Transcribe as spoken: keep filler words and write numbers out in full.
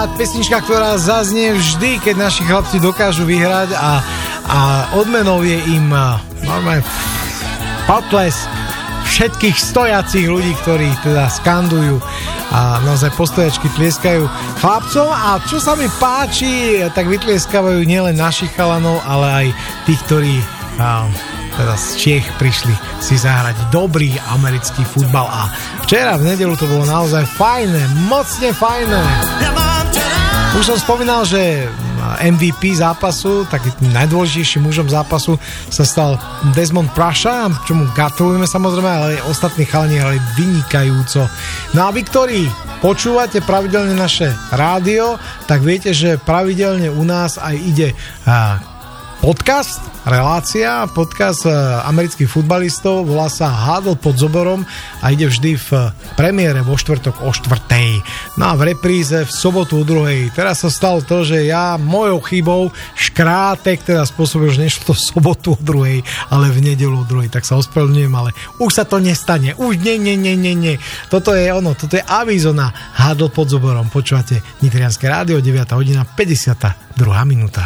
pesnička, ktorá zaznie vždy, keď naši chlapci dokážu vyhrať a, a odmenou je im normálne potles všetkých stojacích ľudí, ktorí teda skandujú a naozaj postojačky tlieskajú chlapcom. A čo sa mi páči, tak vytlieskavajú nielen našich chalanov, ale aj tých, ktorí a, teda z Čiech prišli si zahrať dobrý americký futbal. A včera v nedeľu to bolo naozaj fajné, mocne fajné. Už som spomínal, že em ví pí zápasu, takým najdôležitejším mužom zápasu sa stal Desmond Praša, čomu gratulujeme samozrejme, ale ostatní chalani hrali vynikajúco. No a vy, ktorí počúvate pravidelne naše rádio, tak viete, že pravidelne u nás aj ide podcast, relácia, podcast amerických futbalistov, volá sa Hádl pod zoborom a ide vždy v premiére vo štvrtok o štvrtej. No a v repríze v sobotu o druhej. Teraz sa stalo to, že ja mojou chybou škrátek teda spôsobil, že nešlo to v sobotu o druhej, ale v nedeľu o druhej. Tak sa ospravedlňujem, ale už sa to nestane. Už nie, nie, nie, nie, nie. Toto je ono, toto je avízo na Hádl pod zoborom. Počúvate Nitrianske rádio, deviata hodina, päťdesiatdva minúta.